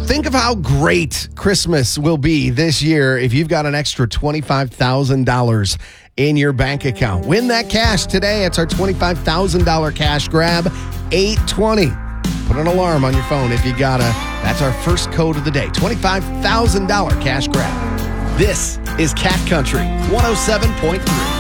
Think of how great Christmas will be this year if you've got an extra $25,000 in your bank account. Win that cash today. It's our $25,000 cash grab, 820. Put an alarm on your phone if you gotta. That's our first code of the day, $25,000 cash grab. This is Cat Country 107.3.